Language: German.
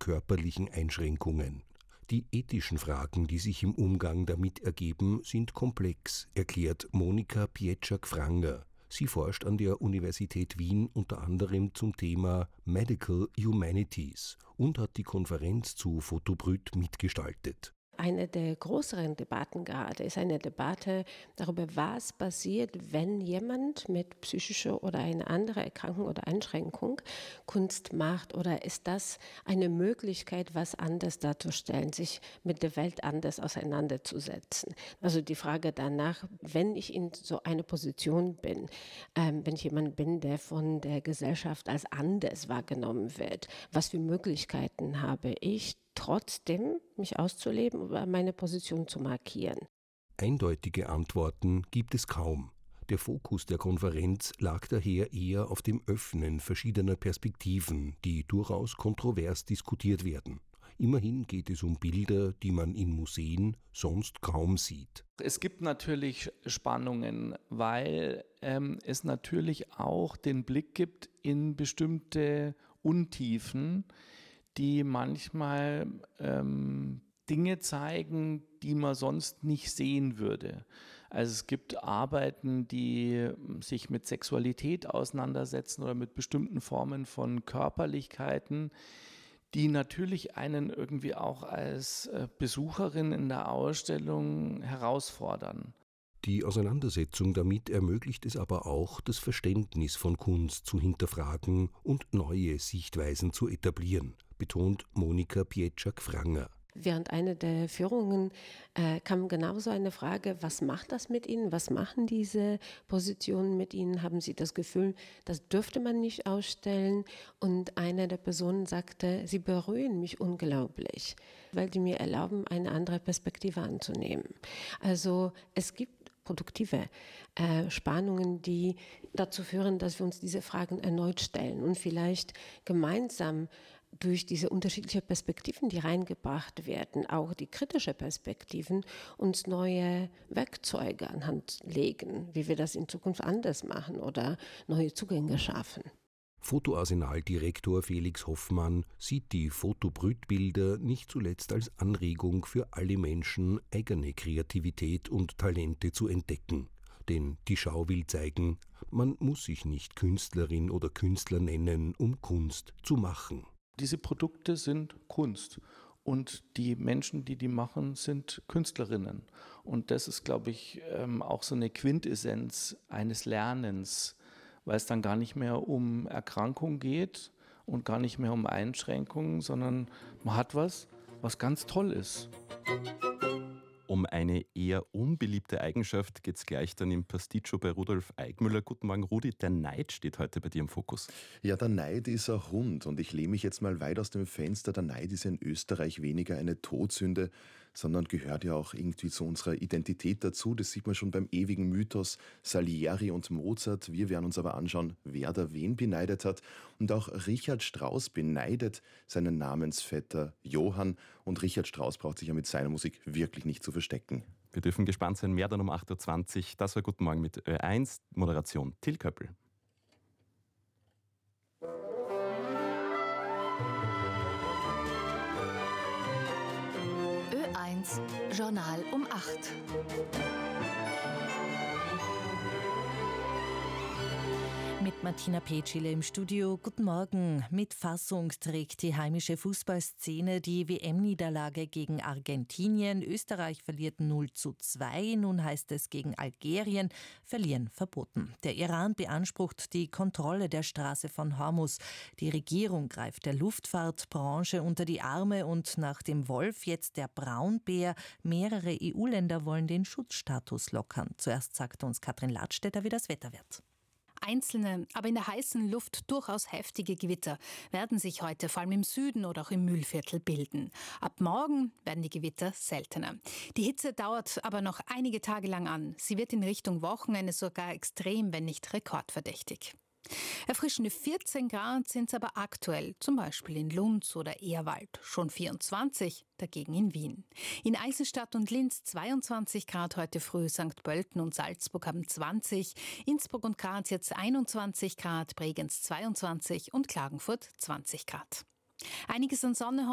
körperlichen Einschränkungen. Die ethischen Fragen, die sich im Umgang damit ergeben, sind komplex, erklärt Monika Pietschak-Franger. Sie forscht an der Universität Wien unter anderem zum Thema Medical Humanities und hat die Konferenz zu Photobryt mitgestaltet. Eine der größeren Debatten gerade ist eine Debatte darüber, was passiert, wenn jemand mit psychischer oder einer anderen Erkrankung oder Einschränkung Kunst macht, oder ist das eine Möglichkeit, was anders darzustellen, sich mit der Welt anders auseinanderzusetzen. Also die Frage danach, wenn ich in so einer Position bin, wenn ich jemand bin, der von der Gesellschaft als anders wahrgenommen wird, was für Möglichkeiten habe ich, trotzdem mich auszuleben oder meine Position zu markieren? Eindeutige Antworten gibt es kaum. Der Fokus der Konferenz lag daher eher auf dem Öffnen verschiedener Perspektiven, die durchaus kontrovers diskutiert werden. Immerhin geht es um Bilder, die man in Museen sonst kaum sieht. Es gibt natürlich Spannungen, weil es natürlich auch den Blick gibt in bestimmte Untiefen, die manchmal Dinge zeigen, die man sonst nicht sehen würde. Also es gibt Arbeiten, die sich mit Sexualität auseinandersetzen oder mit bestimmten Formen von Körperlichkeiten, die natürlich einen irgendwie auch als Besucherin in der Ausstellung herausfordern. Die Auseinandersetzung damit ermöglicht es aber auch, das Verständnis von Kunst zu hinterfragen und neue Sichtweisen zu etablieren, betont Monika Pietschak-Franger. Während einer der Führungen kam genauso eine Frage, was macht das mit Ihnen? Was machen diese Positionen mit Ihnen? Haben Sie das Gefühl, das dürfte man nicht ausstellen? Und eine der Personen sagte, sie berühren mich unglaublich, weil die mir erlauben, eine andere Perspektive anzunehmen. Also es gibt produktive Spannungen, die dazu führen, dass wir uns diese Fragen erneut stellen und vielleicht gemeinsam durch diese unterschiedlichen Perspektiven, die reingebracht werden, auch die kritischen Perspektiven, uns neue Werkzeuge anhand legen, wie wir das in Zukunft anders machen oder neue Zugänge schaffen. Fotoarsenal-Direktor Felix Hoffmann sieht die Photobryt-Bilder nicht zuletzt als Anregung für alle Menschen, eigene Kreativität und Talente zu entdecken. Denn die Schau will zeigen, man muss sich nicht Künstlerin oder Künstler nennen, um Kunst zu machen. Diese Produkte sind Kunst und die Menschen, die die machen, sind Künstlerinnen. Und das ist, glaube ich, auch so eine Quintessenz eines Lernens, weil es dann gar nicht mehr um Erkrankung geht und gar nicht mehr um Einschränkungen, sondern man hat was ganz toll ist. Um eine eher unbeliebte Eigenschaft geht es gleich dann im Pasticcio bei Rudolf Eickmüller. Guten Morgen, Rudi. Der Neid steht heute bei dir im Fokus. Ja, der Neid ist ein Hund und ich lehne mich jetzt mal weit aus dem Fenster. Der Neid ist in Österreich weniger eine Todsünde, sondern gehört ja auch irgendwie zu unserer Identität dazu. Das sieht man schon beim ewigen Mythos Salieri und Mozart. Wir werden uns aber anschauen, wer da wen beneidet hat. Und auch Richard Strauss beneidet seinen Namensvetter Johann. Und Richard Strauss braucht sich ja mit seiner Musik wirklich nicht zu verstecken. Wir dürfen gespannt sein, mehr dann um 8.20 Uhr. Das war Guten Morgen mit Ö1, Moderation Till Köppel. Ö1 Journal um 8. Mit Martina Petschile im Studio. Guten Morgen. Mit Fassung trägt die heimische Fußballszene die WM-Niederlage gegen Argentinien. Österreich verliert 0:2. Nun heißt es gegen Algerien, verlieren verboten. Der Iran beansprucht die Kontrolle der Straße von Hormuz. Die Regierung greift der Luftfahrtbranche unter die Arme und nach dem Wolf jetzt der Braunbär. Mehrere EU-Länder wollen den Schutzstatus lockern. Zuerst sagt uns Katrin Ladstätter, wie das Wetter wird. Einzelne, aber in der heißen Luft durchaus heftige Gewitter werden sich heute vor allem im Süden oder auch im Mühlviertel bilden. Ab morgen werden die Gewitter seltener. Die Hitze dauert aber noch einige Tage lang an. Sie wird in Richtung Wochenende sogar extrem, wenn nicht rekordverdächtig. Erfrischende 14 Grad sind es aber aktuell, zum Beispiel in Lunds oder Ehrwald. Schon 24 dagegen in Wien. In Eisenstadt und Linz 22 Grad heute früh, St. Pölten und Salzburg haben 20, Innsbruck und Graz jetzt 21 Grad, Bregenz 22 und Klagenfurt 20 Grad. Einiges an Sonne